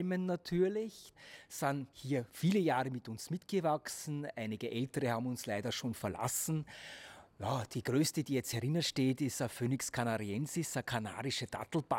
Natürlich, sind hier viele Jahre mit uns mitgewachsen. Einige Ältere haben uns leider schon verlassen. Ja, die größte, die jetzt herinnen steht, ist ein Phoenix canariensis, eine kanarische Dattelpalme.